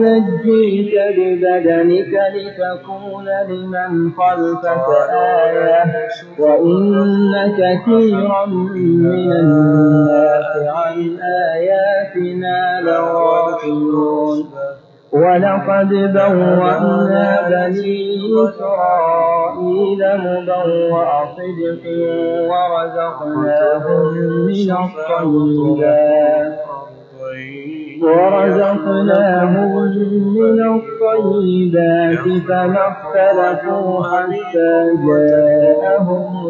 نجيك ببدنك لتكون لمن خلفك آية وإن كثيرا من الناس عن آياتنا لغافلون ولقد بوأنا بني إسرائيل مبوأ صدق ورزقناهم من الطيبات فما اختلفوا حتى جاءهم